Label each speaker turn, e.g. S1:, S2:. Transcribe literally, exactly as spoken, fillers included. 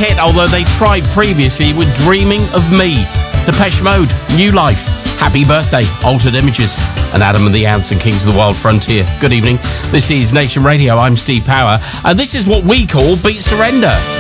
S1: hit, although they tried previously with Dreaming of Me. Depeche Mode, New Life, Happy Birthday, Altered Images, and Adam and the Ants and Kings of the Wild Frontier. Good evening. This is Nation Radio. I'm Steve Power, and this is what we call Beat Surrender.